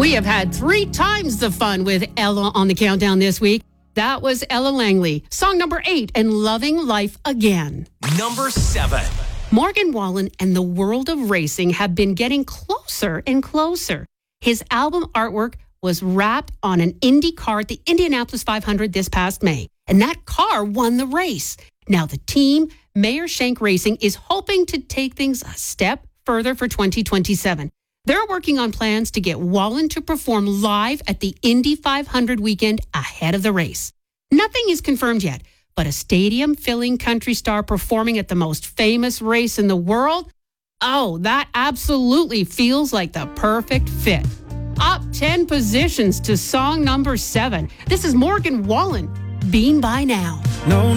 We have had 3 times the fun with Ella on the countdown this week. That was Ella Langley. Song number 8, and Loving Life Again. Number 7. Morgan Wallen and the world of racing have been getting closer and closer. His album artwork was wrapped on an Indy car at the Indianapolis 500 this past May. And that car won the race. Now the team, Mayer Shank Racing, is hoping to take things a step further for 2027. They're working on plans to get Wallen to perform live at the Indy 500 weekend ahead of the race. Nothing is confirmed yet, but a stadium-filling country star performing at the most famous race in the world? Oh, that absolutely feels like the perfect fit. Up 10 positions to song number 7. This is Morgan Wallen, Bean By Now. No.